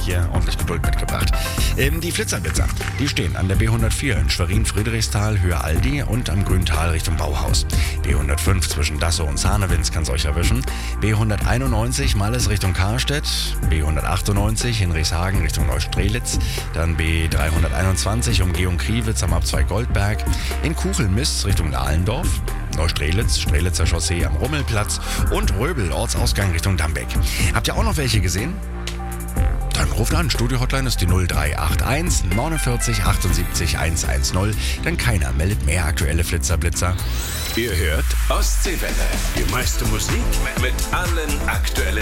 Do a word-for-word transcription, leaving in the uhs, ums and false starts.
hier ordentlich Geduld mitgebracht. Ähm, die Flitzerblitzer, die stehen an der B hundertvier in Schwerin-Friedrichsthal, Höhe Aldi und am Grüntal Richtung Bauhaus. B hundertfünf zwischen Dassow und Zanewitz kann es euch erwischen. B hunderteinundneunzig Malles Richtung Karstedt. B hundertachtundneunzig Hinrichshagen Richtung Neustrelitz. Dann B dreihunderteinundzwanzig Umgehung Kriwitz am Abzweig Goldberg. In Kuchelmiss Richtung Dahlendorf. Neustrelitz, Strelitzer Chaussee am Rummelplatz und Röbel, Ortsausgang Richtung Dambeck. Habt ihr auch noch welche gesehen? Dann ruft an, Studio-Hotline ist die null drei acht eins neunundvierzig achtundsiebzig hundertzehn. Denn keiner meldet mehr aktuelle Flitzerblitzer. Ihr hört Ostseewelle. Die meiste Musik mit allen aktuellen